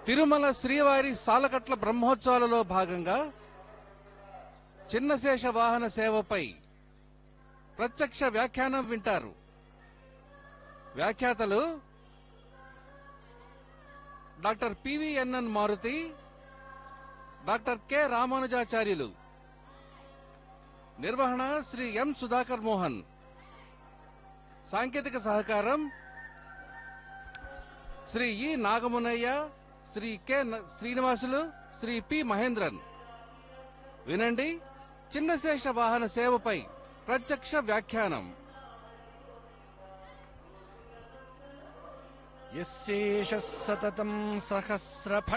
తిరుమల శ్రీవారి సాలకట్ల బ్రహ్మోత్సవాలలో భాగంగా చిన్నశేష వాహన సేవపై ప్రత్యక్ష వ్యాఖ్యానం వింటారు. వ్యాఖ్యాతలు doctor PVNN Maruti, doctor K రామానుజాచార్యులు. నిర్వహణ శ్రీ ఎం సుధాకర్ మోహన్. సాంకేతిక సహకారం శ్రీ ఇ నాగమునయ్య, శ్రీ కె శ్రీనివాసులు, శ్రీ పి మహేంద్రన్. వినండి, చిన్నశేష వాహన సేవపై ప్రత్యక్ష వ్యాఖ్యానం. యస్యేష సతతం సహస్ర